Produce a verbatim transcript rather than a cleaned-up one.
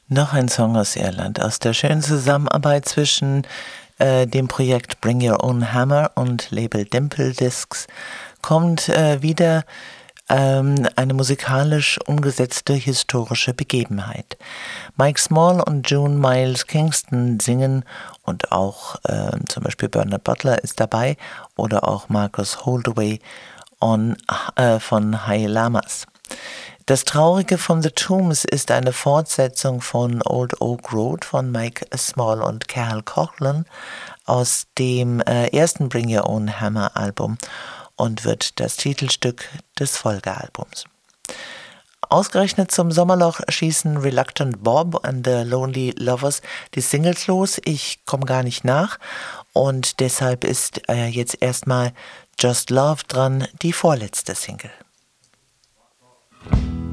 Noch ein Song aus Irland, aus der schönen Zusammenarbeit zwischen äh, dem Projekt Bring Your Own Hammer und Label Dimple Discs kommt äh, wieder ähm, eine musikalisch umgesetzte historische Begebenheit. Mike Small und June Miles Kingston singen und auch äh, zum Beispiel Bernard Butler ist dabei oder auch Marcus Holdaway on, äh, von High Lamas. Das Traurige von The Tombs ist eine Fortsetzung von Old Oak Road von Mike Small und Carol Coughlan aus dem äh, ersten Bring Your Own Hammer Album und wird das Titelstück des Folgealbums. Ausgerechnet zum Sommerloch schießen Reluctant Bob and the Lonely Lovers die Singles los. Ich komme gar nicht nach und deshalb ist äh, jetzt erstmal Just Love dran, die vorletzte Single.